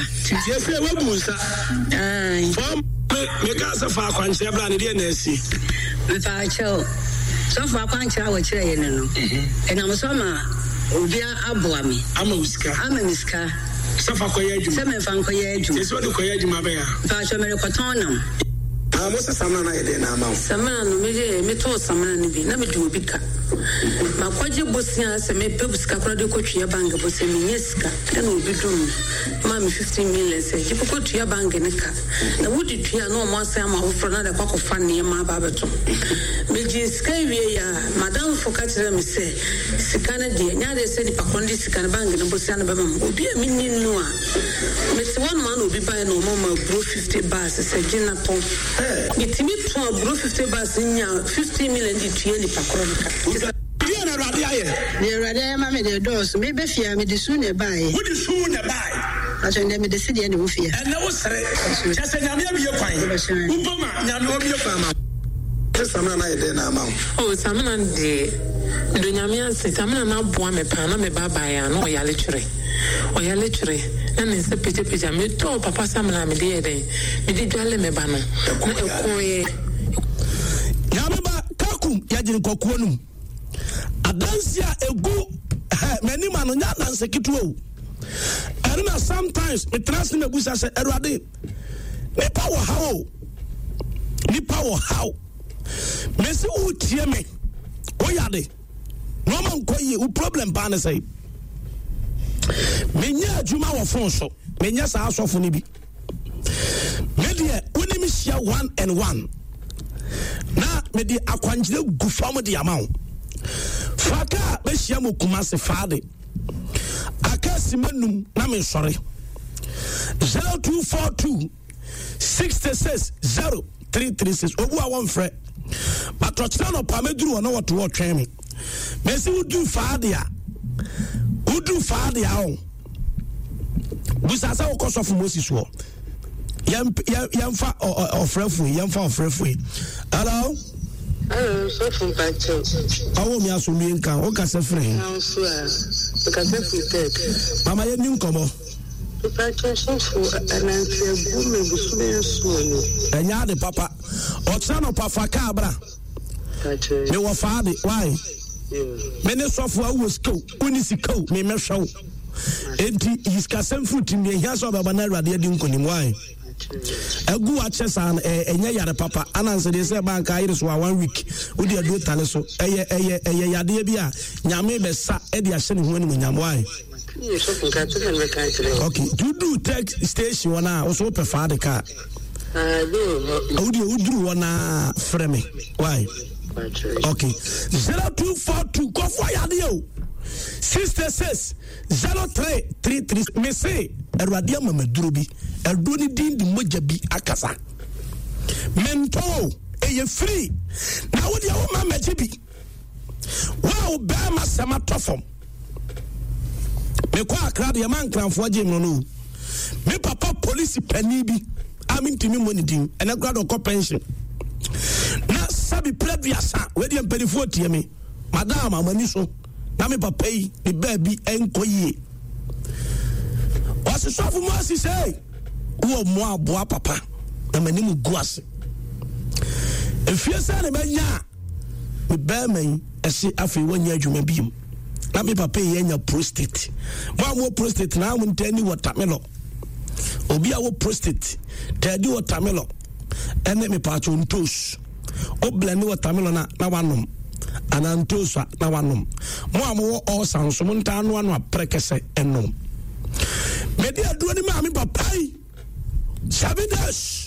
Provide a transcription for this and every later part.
papa. Yes, we busa. Form me ka se fa kwanche bra ne de na asi. Me fa cho. So fa kwanche a wo kire ye no. E na mo so ma obi aboa me. Ama uska. Safa koye adwuma. Se me fa koye adwuma. Yes, what koye adwuma be ya. Fa cho me rekoton nam. Mose samana na yede na ama. Samana no me to samana ni bi na me do bi ka. Ma kwaje bosia se me pe busika kora de kotua bank bosia me nyeska na obi dum ma me 15 million se je kotua bank ne ka na wodi tua no mo asa ma wo na de kwakofa ne ma ba beto me ji sika wie ya madam fokatire me se sika na de nya de se di pakondi sika na bank ne bosia na ba ma obi a minni no a me se one man obi ba no mo ma bro 50 bars se gina to itimi to bro 50 bars nya 50 million di tua ni pakoro ka. Na rade aye. Ne rade ma me de dos me be fia me de su ne bai. Wo de su ne bai. Aso ne me de se de ne wo fia. Na wo sere. Chese nyame abie kwan. Uboma nyame obie kwan ma. Samana na yede na ama. Oh, samana de do nyame ase samana na boa me pa na me baba ya no ya lecture. Oya lecture. Na ne se peje me to papa samana me de yede. Me di dwale me ba no. Na ekoye. Nyame ba kakum ya jin kokuo num. Adansia egu many man no nya nan sekitu o. And sometimes it trust me busa say erade. Me power how. Me se u tie me. O yade. No man koye u problem ba na say. Me nya adwuma wo fon so. Me nya sa asofo ni bi. Me de uni mi share 1-on-1. Na me de akwanjire gu fam de amawo. Faka be shia mo Kumasi fade. Akasi manum na me sore. 0242 66 0336. Obu a won frɛ. But touchdown no pameduru ono what to train me. Me se udu fade a. Busa sa okoso Moses wo. Yamfa ofrefu. Hello. So from Pacho. Awo mi aso mi nkan o ka se frɛ. Ka se futek. Mama ye nim komo. Pacho so for anantia gume busume so. Enya de papa. O tsano pa fa ka bra. Pacho. Me wo fa de why? Me ne sofo awo siko, oni siko me hwew. Enti iska sem fruit me hia so baba na awade adi nkonim why? Egu achesan enye yare papa ananse de se bank ayire so 1 week odi adu tale so eye yade bi a nyame be sa e de ahye ne ho anim nyam why? Okay, do tech station wana also prefer the car. Odi udru wana frame why? Okay, 0242 go for yade 66 0333 me say erwade mama durobi erdoni din di mojabi akasa mento eye free na wodi a wo mama jibi wow ba ma sama tofom me kwa akra de man kranfo agye no me papa police pani bi amintimi money din ena grad of pension na sabi previous we di empelifo tie me madam amani so na me papa yi the baby enkoye wasi sofu mo asi say wo mo aboa papa na mani mu guase efie sa ne banya me ba man ese afi wanya adwuma biem na me papa yi anya prostate mo prostate na mo ntani watermelon obi a wo prostate tadi watermelon ene me pa chontos o blend watermelon na wanom anantosa na wanom mo amwo all sounds mo ntano anu aprekese enom media aduani ma mi papai sabidas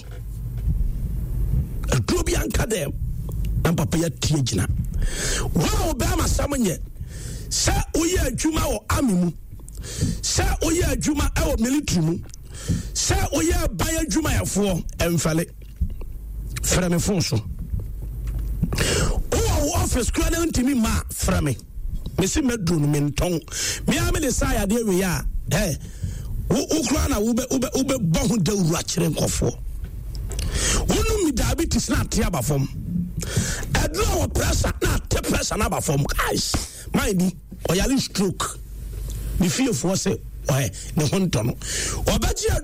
adubi anka dem na papa ya tie gina wa obama samonye sa oye adwuma wo amimu sa oye adwuma e wo military mu sa oye ban adwuma yafo emfale frame fonso office kwana ntimi ma frame me si medru no menton me am le sa ya de we ya wo kura na wo be bo da uru akire nkofo wonu mi diabetes na ate abafom edro wo pressure na te pressure na abafom guys mind oyali stroke ni fear for say ne honto no obaji